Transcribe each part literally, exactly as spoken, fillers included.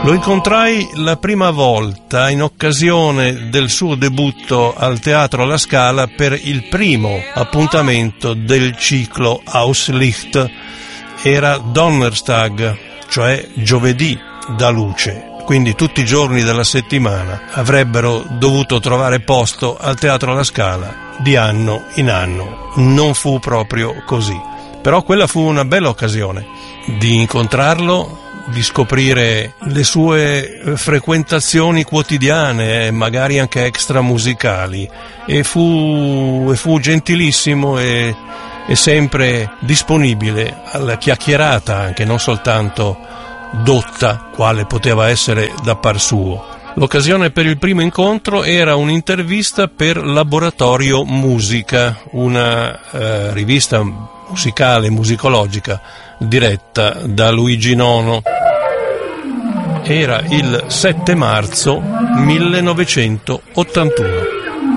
Lo incontrai la prima volta in occasione del suo debutto al Teatro alla Scala per il primo appuntamento del ciclo Auslicht. Era Donnerstag, cioè giovedì da luce, quindi tutti i giorni della settimana avrebbero dovuto trovare posto al Teatro alla Scala di anno in anno. Non fu proprio così, però quella fu una bella occasione di incontrarlo, di scoprire le sue frequentazioni quotidiane, magari anche extramusicali, e fu, e fu gentilissimo e, e sempre disponibile alla chiacchierata, anche non soltanto dotta, quale poteva essere da par suo. L'occasione per il primo incontro era un'intervista per Laboratorio Musica, una eh, rivista musicale, musicologica, diretta da Luigi Nono. Era il sette marzo millenovecentottantuno.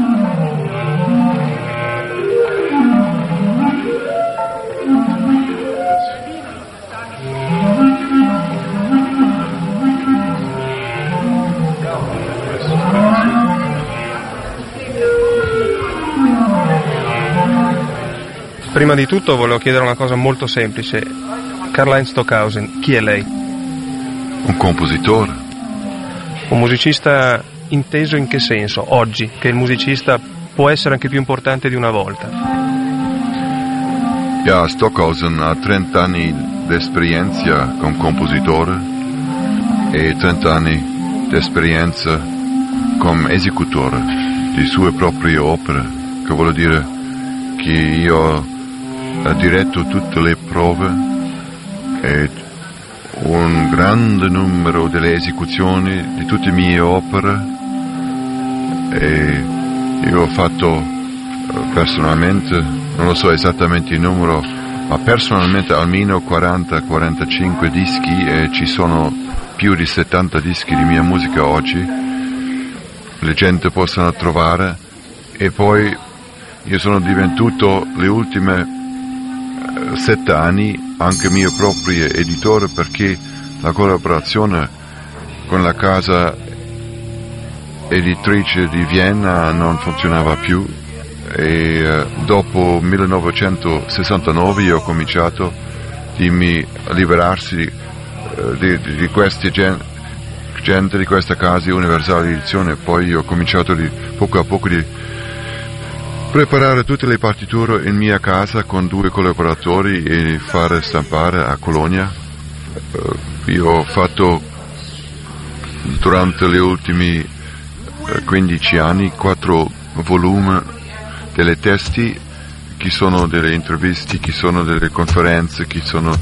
Prima di tutto volevo chiedere una cosa molto semplice. Karl-Heinz Stockhausen, chi è lei? Un compositore. Un musicista inteso in che senso, oggi, che il musicista può essere anche più importante di una volta? Ja, Stockhausen ha trenta anni di esperienza come compositore e trenta anni di esperienza come esecutore di sue proprie opere, che vuol dire che io ho diretto tutte le prove e un grande numero delle esecuzioni di tutte le mie opere, e io ho fatto personalmente, non lo so esattamente il numero, ma personalmente almeno quaranta quarantacinque dischi, e ci sono più di settanta dischi di mia musica oggi, le gente possono trovare. E poi io sono divenuto le ultime sette anni anche mio proprio editore, perché la collaborazione con la casa editrice di Vienna non funzionava più, e eh, dopo millenovecentosessantanove io ho cominciato di mi liberarsi eh, di, di, di queste gen- gente di questa casa universale di edizione. Poi io ho cominciato di, poco a poco di preparare tutte le partiture in mia casa con due collaboratori e fare stampare a Colonia. Uh, io ho fatto durante gli ultimi uh, quindici anni quattro volumi delle testi, che sono delle interviste, che sono delle conferenze, che sono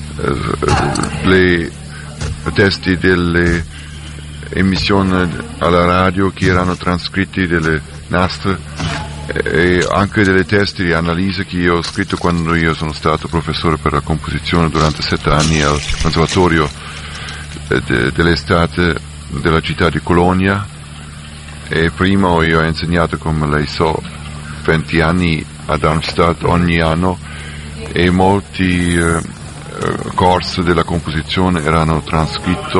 uh, le testi delle emissioni alla radio che erano trascritti delle nastre, e anche delle testi di analisi che io ho scritto quando io sono stato professore per la composizione durante sette anni al conservatorio de, dell'estate della città di Colonia, e prima io ho insegnato, come lei sa, venti anni a Darmstadt ogni anno, e molti eh, corsi della composizione erano trascritti,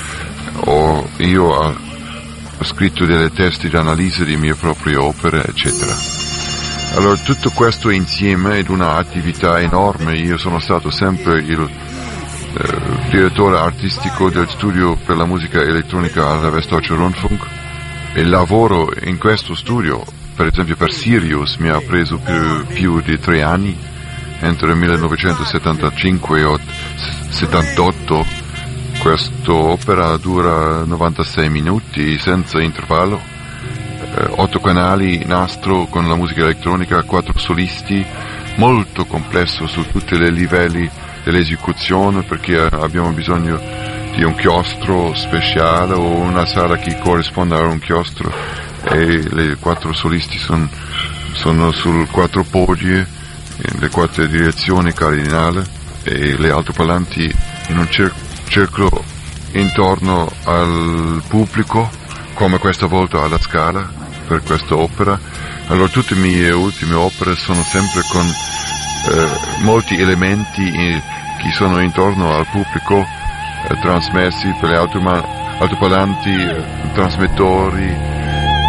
o io ho ho scritto delle testi di analisi di mie proprie opere, eccetera. Allora tutto questo insieme è un'attività enorme. Io sono stato sempre il eh, direttore artistico del studio per la musica elettronica alla Westdeutsche Rundfunk, e lavoro in questo studio, per esempio per Sirius, mi ha preso più, più di tre anni, entre millenovecentosettantacinque e settantotto. Questa opera dura novantasei minuti senza intervallo, eh, otto canali nastro con la musica elettronica, quattro solisti, molto complesso su tutti i livelli dell'esecuzione, perché abbiamo bisogno di un chiostro speciale o una sala che corrisponde a un chiostro, e le quattro solisti son, sono su quattro poggi, le quattro direzioni cardinali, e le altoparlanti in un cerchio circolo intorno al pubblico, come questa volta alla Scala per questa opera. Allora tutte le mie ultime opere sono sempre con eh, molti elementi eh, che sono intorno al pubblico, eh, trasmessi per le altoparlanti, eh, trasmettori,